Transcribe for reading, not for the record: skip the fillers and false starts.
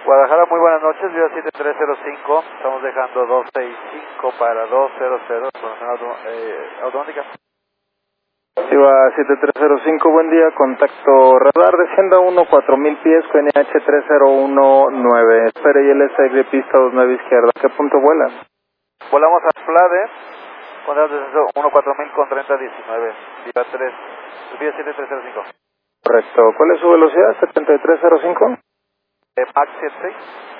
Guadalajara, muy buenas noches, Viva 7305, estamos dejando 265 para 200, automática. Viva 7305, buen día, contacto radar, descienda 4000 pies con NH 3019, espere ILS de pista 29 izquierda, ¿qué punto vuela? Volamos a Flade, con el descenso 14000 con 3019, Viva 7305. Correcto, ¿cuál es su velocidad? 7305. Max 76.